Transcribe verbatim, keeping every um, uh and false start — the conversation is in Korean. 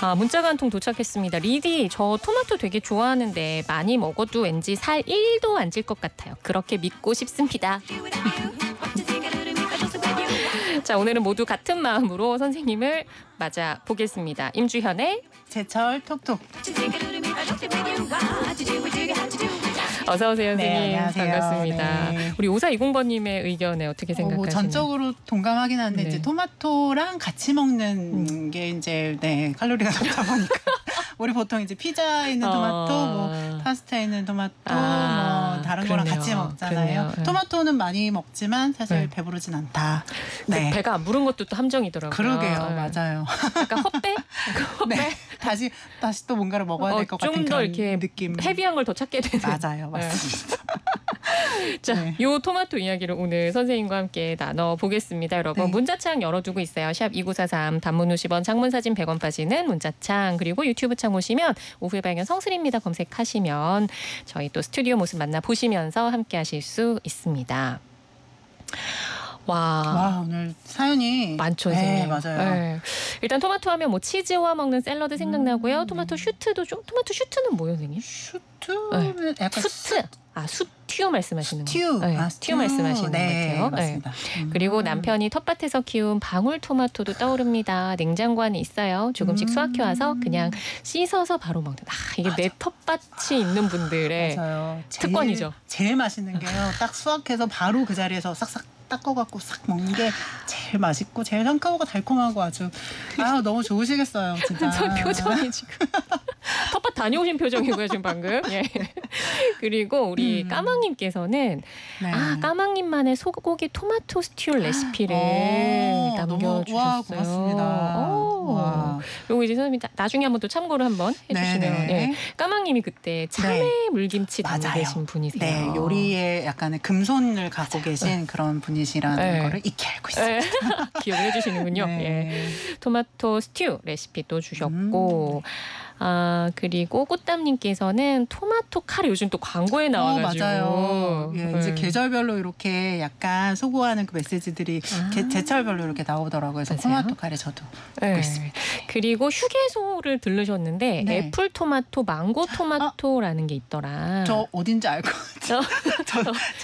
아, 문자가 한 통 도착했습니다. 리디, 저 토마토 되게 좋아하는데 많이 먹어도 왠지 살 일도 안 찔 것 같아요. 그렇게 믿고 싶습니다. 자, 오늘은 모두 같은 마음으로 선생님을 맞아 보겠습니다. 임주현의 제철 톡톡. 어서 오세요, 선생님. 네, 안녕하세요. 반갑습니다. 네. 우리 오사이공 번님의 의견에 어떻게 어, 생각하시나요? 뭐 전적으로 동감하긴 한데 네. 이제 토마토랑 같이 먹는 음. 게 이제 네 칼로리가 높다 보니까 우리 보통 이제 피자에 있는 토마토, 어... 뭐 파스타에 있는 토마토, 아, 뭐 다른 그러네요. 거랑 같이 먹잖아요. 그러네요. 토마토는 많이 먹지만 사실 네. 배부르진 않다. 네. 배가 안 부른 것도 또 함정이더라고요. 그러게요, 네. 맞아요. 약간 헛배? 헛배? 네, 다시 다시 또 뭔가를 먹어야 될 것 어, 같은 좀 더 그런 이렇게 느낌. 헤비한 걸 더 찾게 되는. 맞아요, 맞습니다. 자, 네. 요 토마토 이야기를 오늘 선생님과 함께 나눠보겠습니다. 여러분, 네. 문자창 열어두고 있어요. 샵 이구사삼, 단문 오십 원, 장문 사진 백 원 빠지는 문자창, 그리고 유튜브 창 오시면 오후의 발견 성슬입니다 검색하시면 저희 또 스튜디오 모습 만나보시면서 함께 하실 수 있습니다. 와, 와, 오늘 사연이 많죠, 네, 선생님. 맞아요. 네. 일단 토마토 하면 뭐 치즈와 먹는 샐러드 생각나고요. 음, 토마토 네. 슈트도 좀. 토마토 슈트는 뭐예요, 선생님? 슈트는 약간 수트. 아, 수튜 말씀하시는 스튜. 거. 네, 아, 스튜 말씀하시는 네, 것 같아요. 맞습니다. 네. 음. 그리고 남편이 텃밭에서 키운 방울토마토도 떠오릅니다. 냉장고 안에 있어요. 조금씩 음. 수확해 와서 그냥 씻어서 바로 먹는. 아, 이게 맞아. 내 텃밭이 있는 분들의 맞아요. 특권이죠. 제일, 제일 맛있는 게요. 딱 수확해서 바로 그 자리에서 싹싹 닦아갖고 싹 먹는 게 제일 맛있고 제일 상큼하고 달콤하고 아주 아 너무 좋으시겠어요, 진짜. 저 표정이 지금 텃밭 다녀오신 표정이고요, 지금 방금. 예. 그리고 우리 음. 까망님께서는 네. 아, 까망님만의 소고기 토마토 스튜 레시피를 어, 남겨주셨어요. 너무, 와, 고맙습니다. 오. 와. 요거 이제 선생님 나중에 한번 또 참고를 한번 해주시면. 네네. 예. 까망님이 그때 참외 네. 물김치 담고 맞아요. 계신 분이세요. 네, 요리에 약간의 금손을 갖고 맞아요. 계신 그런 분이시라는 네. 거를 익히 알고 있습니다. 예. 기억을 해주시는군요. 네. 예. 토마토 스튜 레시피 또 주셨고. 음. 아, 그리고 꽃담님께서는 토마토 카레 요즘 또 광고에 나와가지고. 어, 맞아요. 예, 이제 음. 계절별로 이렇게 약간 소구하는 그 메시지들이 아. 게, 제철별로 이렇게 나오더라고요. 그래서 맞아요. 토마토 카레 저도 네. 먹고 있습니다. 그리고 휴게소를 들르셨는데 네. 애플 토마토, 망고 토마토라는 게 있더라. 저 어딘지 알 것 같아요. 어? 저,